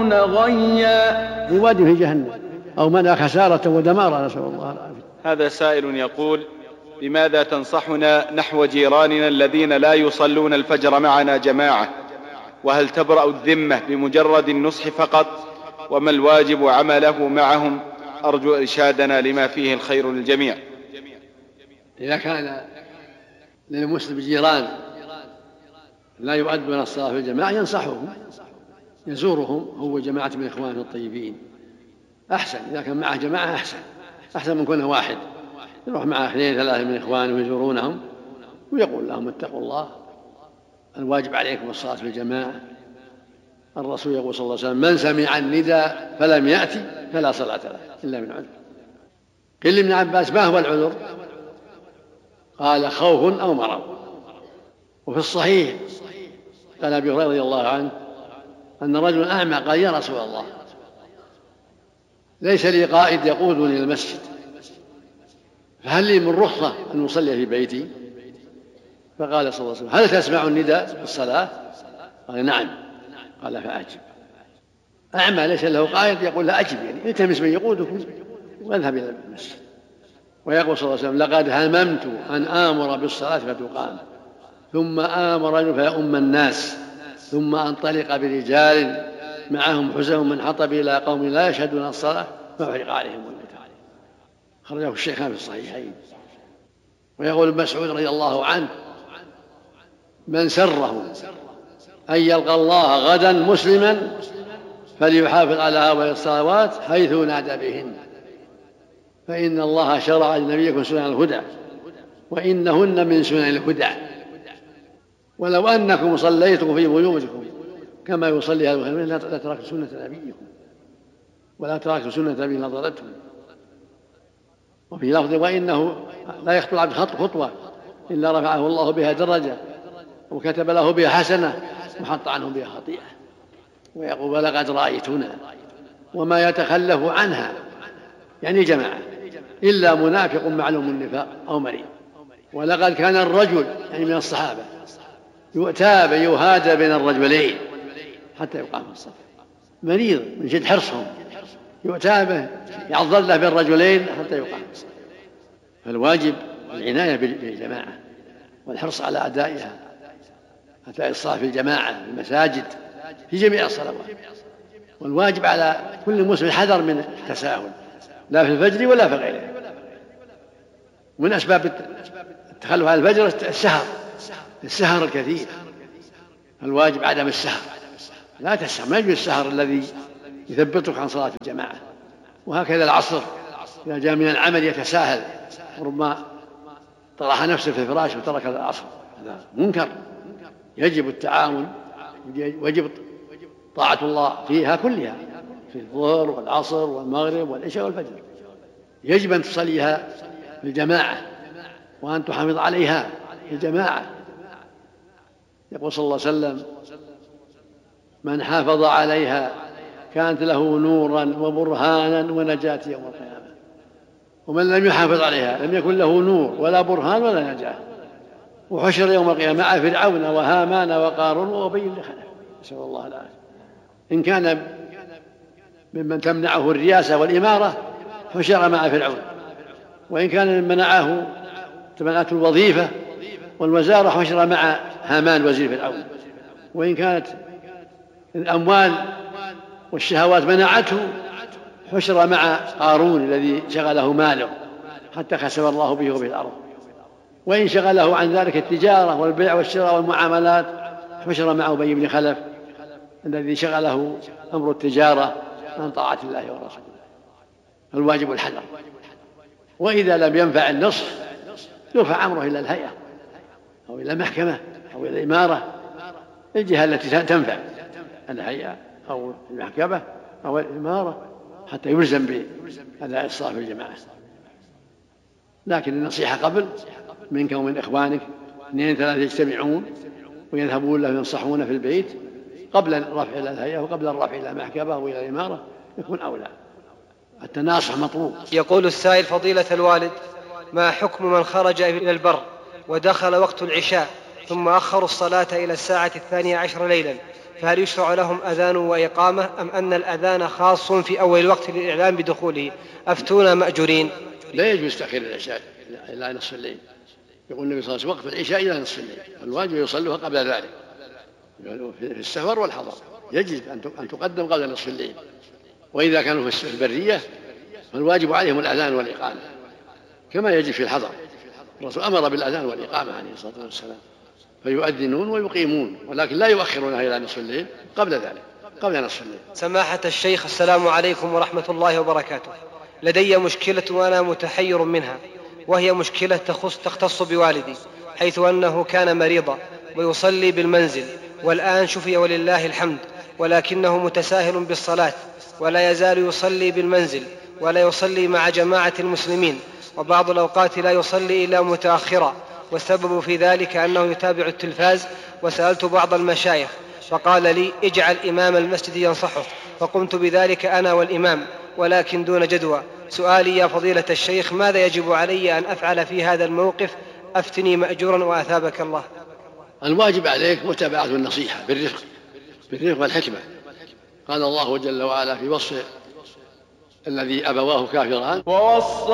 غيا في واد في جهنم أو منع خسارة ودمارا، نسأل الله العافية. هذا سائل يقول: بماذا تنصحنا نحو جيراننا الذين لا يصلون الفجر معنا جماعة؟ وهل تبرأ الذمة بمجرد النصح فقط؟ وما الواجب عمله معهم؟ أرجو إرشادنا لما فيه الخير للجميع. إذا كان للمسلم جيران لا يؤدون الصلاة في الجماعة ينصحهم، يزورهم هو جماعة من إخوانه الطيبين أحسن. إذا كان معه جماعة أحسن من كونه واحد، يروح معه 2 3 من إخوانه ويزورونهم ويقول لهم: اتقوا الله، الواجب عليكم الصلاة في الجماعة. الرسول يقول صلى الله عليه وسلم: من سمع النداء فلم يأتي فلا صلاة له إلا من عذر. قيل لابن عباس: ما هو العذر؟ قال: خوف أو مرض. وفي الصحيح قال أبي هريرة رضي الله عنه أن رجل أعمى قال: يا رسول الله، ليس لي قائد يقودني إلى المسجد، فهل لي من رخصة أن أصلي في بيتي؟ فقال صلى الله عليه وسلم: هل تسمع النداء في الصلاة؟ قال: نعم. قال: فأجب. أعمى ليس له قائد يقول: لا أجب، يعني التمس من يقودكم واذهب إلى المسجد. ويقول صلى الله عليه وسلم: لقد هممت أن آمر بالصلاة فتقام، ثم آمر رجل فيؤم الناس، ثم أنطلق برجال معهم حزم من حطب إلى قوم لا يشهدون الصلاة فأحرق عليهم الميت. خرجه الشيخان في الصحيحين. ويقول ابن مسعود رضي الله عنه: من سره أن يلقى الله غدا مسلما فليحافظ على هؤلاء الصلوات حيث نادى بهن، فإن الله شرع لنبيكم سنن الهدى وإنهن من سنن الهدى، ولو أنكم صليتم في بيوتكم كما يصلي هذا المسلمين لتركتم سنة نبيكم ولا تركتم سنة نبي نظرتهم. وفي لفظ: وإنه لا يخطو العبد خطوة إلا رفعه الله بها درجة وكتب له بها حسنة وحط عنه بها خطيئة. ويقول: ولقد رأيتنا وما يتخلف عنها، يعني جماعة، إلا منافق معلوم النفاق أو مريض. ولقد كان الرجل، يعني من الصحابة، يؤتى يهادى بين الرجلين حتى يقام في الصف، مريض من جد حرصهم، يؤتى به يعضل له بين الرجلين حتى يقام في الصف. فالواجب العناية بالجماعة والحرص على أداء الصلاة في الجماعة في المساجد في جميع الصلوات. والواجب على كل مسلم الحذر من التساهل، لا في الفجر ولا في غيره. ومن أسباب التخلف عن الفجر السهر الكثير. الواجب عدم السهر، لا تسهر، ما يجوز السهر الذي يثبتك عن صلاة الجماعة. وهكذا العصر إذا جاء من العمل يتساهل، وربما طرح نفسه في الفراش وترك العصر، هذا منكر. يجب التعاون، ويجب طاعة الله فيها كلها، في الظهر والعصر والمغرب والعشاء والفجر. يجب أن تصليها في الجماعة وأن تحافظ عليها في الجماعة. يقول صلى الله عليه وسلم: من حافظ عليها كانت له نورا وبرهانا ونجاة يوم القيامة، ومن لم يحافظ عليها لم يكن له نور ولا برهان ولا نجاة، وحشر يوم القيامة مع فرعون وهامان وقارون وأبي بن خلف، نسأل الله العافية. إن كان ممن تمنعه الرياسة والإمارة حشر مع فرعون، وإن كان ممن منعته الوظيفة والوزارة حشر مع هامان وزير فرعون، وإن كانت الأموال والشهوات منعته حشر مع قارون الذي شغله ماله حتى خسف الله به وبه الأرض، وإن شغله عن ذلك التجارة والبيع والشراء والمعاملات حشر مع أبي بن خلف الذي شغله أمر التجارة عن طاعة الله ورسوله. الواجب الحذر. وإذا لم ينفع النصح يرفع أمره إلى الهيئة أو إلى المحكمة أو إلى الإمارة، الجهة التي تنفع، الهيئة أو المحكمة أو الإمارة، حتى يلزم بأداء الصلاة في الجماعة. لكن النصيحة قبل منك ومن إخوانك 2 3 يجتمعون ويذهبون له ينصحون في البيت قبل الرفع إلى الهيئة وقبل الرفع إلى المحكمة وإلى الإمارة يكون أولى. التناصح مطلوب. يقول السائل: فضيلة الوالد، ما حكم من خرج إلى البر ودخل وقت العشاء ثم أخروا الصلاة إلى 12:12 ليلا، فهل يشرع لهم أذان وإقامة أم أن الأذان خاص في أول الوقت للإعلام بدخوله؟ أفتونا مأجورين. لا يجوز تأخير العشاء إلى نصف الليل. يقول النبي صلى الله عليه وسلم وقف العشاء إلى نصف الليل، الواجب يصلوها قبل ذلك في السفر والحضر، يجب أن تقدم قبل نصف الليل. وإذا كانوا في البرية فالواجب عليهم الأذان والإقامة كما يجب في الحضر. الرسول أمر بالأذان والإقامة عليه الصلاة والسلام، فيؤذنون ويقيمون، ولكن لا يؤخرونها إلى نصف الليل، قبل ذلك قبل نصف الليل. سماحة الشيخ، السلام عليكم ورحمة الله وبركاته. لدي مشكلة وأنا متحير منها، وهي مشكلة تختص بوالدي، حيث أنه كان مريضا ويصلي بالمنزل، والآن شفي ولله الحمد، ولكنه متساهل بالصلاة، ولا يزال يصلي بالمنزل ولا يصلي مع جماعة المسلمين، وبعض الأوقات لا يصلي إلا متأخرا، والسبب في ذلك أنه يتابع التلفاز. وسألت بعض المشايخ فقال لي اجعل إمام المسجد ينصحه، فقمت بذلك أنا والإمام، ولكن دون جدوى. سؤالي يا فضيلة الشيخ، ماذا يجب علي أن أفعل في هذا الموقف؟ أفتني مأجورا وأثابك الله. الواجب عليك متابعة النصيحة بالرفق والحكمة. قال الله جل وعلا في وصف الذي أبواه كافران